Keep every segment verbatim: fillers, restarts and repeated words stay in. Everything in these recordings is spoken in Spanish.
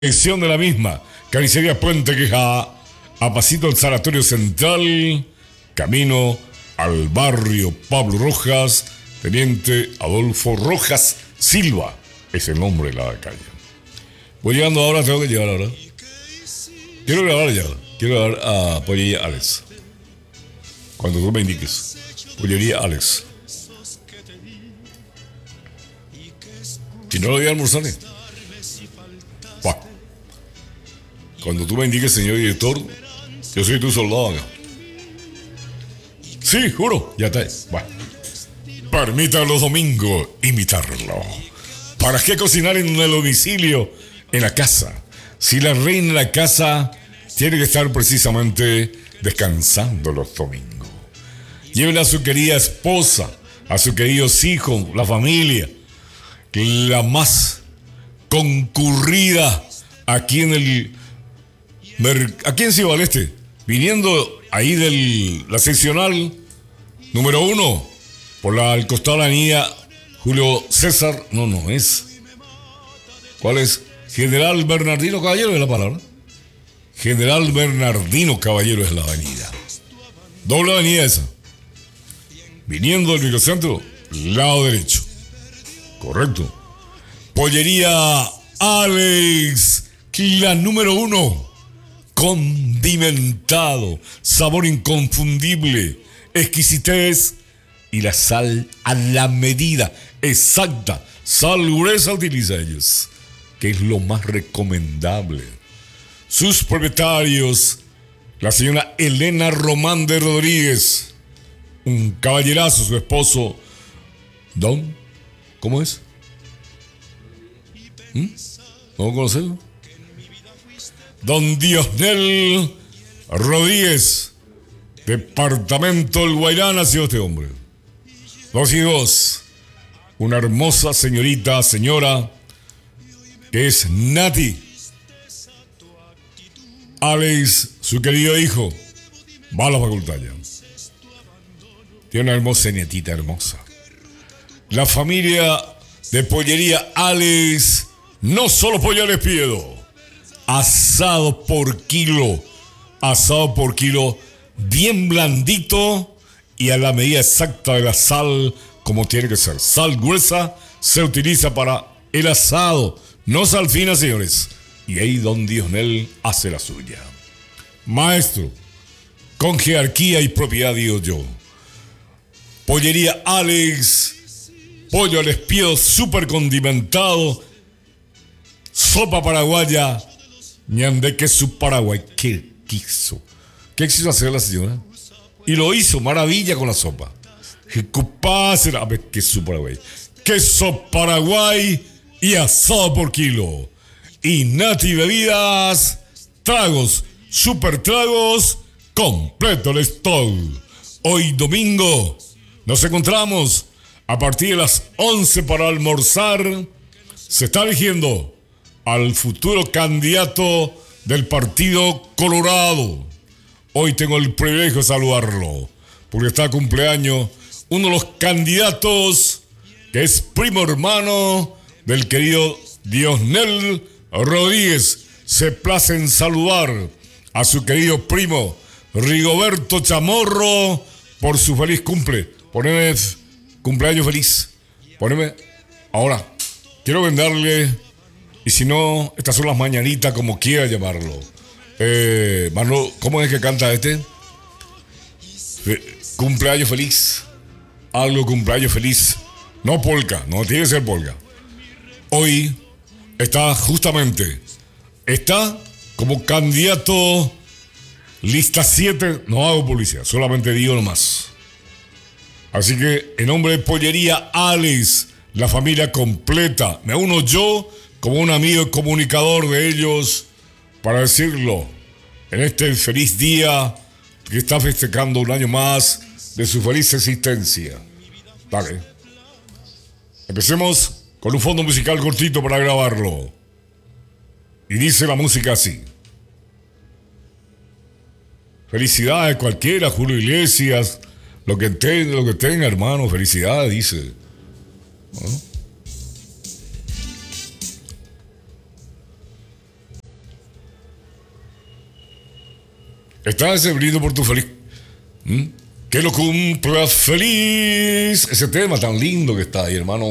Edición de la misma, Carnicería Puente Queja, a pasito del Sanatorio Central, camino al barrio Pablo Rojas, Teniente Adolfo Rojas Silva, es el nombre de la calle. Voy llegando ahora, tengo que llegar ahora. Quiero grabar ya, quiero grabar a Pollería Alex. Cuando tú me indiques. Pollería Alex. Si no lo voy a almorzar, ¿eh? Bah. Cuando tú me indiques, señor director, yo soy tu soldado acá. Sí, juro, ya está. Bueno. Permita los domingos invitarlo. ¿Para qué cocinar en el domicilio, en la casa? Si la reina de la casa tiene que estar precisamente descansando los domingos. Llévela a su querida esposa, a sus queridos hijos, la familia, la más concurrida aquí en el aquí en Ciudad del Este, viniendo ahí de la seccional número uno, por la, al costado de la avenida Julio César, no, no, es, ¿cuál es? General Bernardino Caballero es la palabra. General Bernardino Caballero es la avenida. Doble avenida esa. Viniendo del microcentro, lado derecho. Correcto. Pollería Alex, la número uno. Condimentado, sabor inconfundible, exquisitez y la sal a la medida exacta. Sal gruesa utiliza ellos, que es lo más recomendable. Sus propietarios, la señora Elena Román de Rodríguez, un caballerazo, su esposo, Don, ¿cómo es? ¿Mm? ¿No conocerlo? Don Diosnel Rodríguez, departamento del Guairá, nació este hombre. Dos hijos, una hermosa señorita, señora, que es Nati. Alex, su querido hijo, va a la facultad ya. Tiene una hermosa nietita hermosa. La familia de Pollería Alex, no solo pollo al espiedo, asado por kilo, asado por kilo, bien blandito y a la medida exacta de la sal, como tiene que ser. Sal gruesa se utiliza para el asado, no sal fina, señores. Y ahí don Diosnel hace la suya. Maestro, con jerarquía y propiedad, digo yo. Pollería Alex, pollo al espiedo súper condimentado, sopa paraguaya, ñande queso Paraguay. ¿Qué quiso? ¿Qué quiso hacer la señora? Y lo hizo, maravilla con la sopa. A ver, queso Paraguay. Queso Paraguay y asado por kilo. Y Nati Bebidas, tragos, super tragos, completo el stock. Hoy domingo nos encontramos a partir de las once para almorzar. Se está eligiendo al futuro candidato del Partido Colorado. Hoy tengo el privilegio de saludarlo, porque está de cumpleaños uno de los candidatos que es primo hermano del querido Diosnel Rodríguez. Se place en saludar a su querido primo Rigoberto Chamorro por su feliz cumple. Poneme cumpleaños feliz. Poneme ahora. Quiero venderle. Y si no, estas son las mañanitas, como quiera llamarlo. Eh, Manolo, ¿cómo es que canta este? Eh, cumpleaños feliz. Algo cumpleaños feliz. No polka, no tiene que ser polka. Hoy está justamente, está como candidato lista siete. No hago publicidad, solamente digo nomás. Así que en nombre de Pollería Alex, la familia completa, me uno yo como un amigo y comunicador de ellos, para decirlo, en este feliz día que está festejando un año más de su feliz existencia. Dale. Empecemos con un fondo musical cortito para grabarlo. Y dice la música así. Felicidades cualquiera, Julio Iglesias, lo que tenga, lo que tenga, hermano, felicidades, dice. ¿No? Está ese brindo por tu feliz. ¿Mm? Que lo cumpla feliz. Ese tema tan lindo que está ahí, hermano.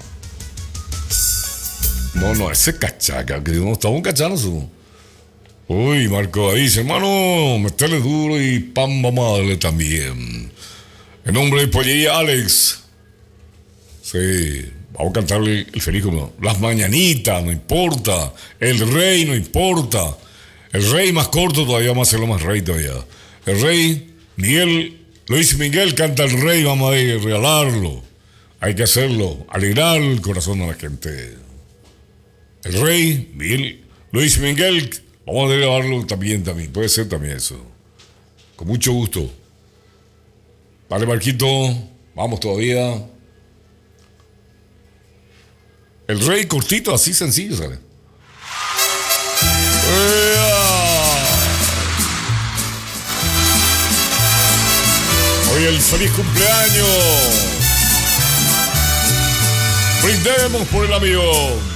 No, no, ese cachaca, que no estamos cachando su. Uy, Marco ahí dice, hermano, metele duro y pan vamos a darle también. En nombre de Pollería Alex. Sí, vamos a cantarle el feliz como las mañanitas, no importa. El rey, no importa. El rey más corto todavía vamos a hacerlo más rey todavía. El rey, Miguel, Luis Miguel canta el rey, vamos a regalarlo. Hay que hacerlo, alegrar el corazón de la gente. El rey, Miguel, Luis Miguel, vamos a grabarlo también, también. Puede ser también eso. Con mucho gusto. Vale, Marquito, vamos todavía. El rey cortito, así sencillo, ¿sabes? Hoy el feliz cumpleaños. Brindemos por el amigo.